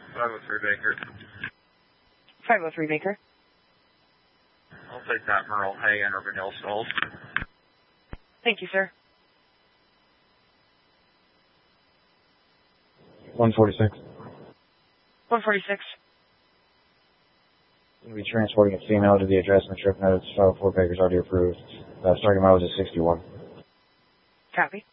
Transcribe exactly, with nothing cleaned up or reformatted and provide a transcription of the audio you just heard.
five oh three Baker. five oh three Baker. I'll take that Merle Hay and Urban Hill Stalls. Thank you, sir. one forty-six. one forty-six. We'll be transporting a female to the address and the trip notes. five oh four Baker's already approved. Uh, starting mileage is sixty-one. Copy.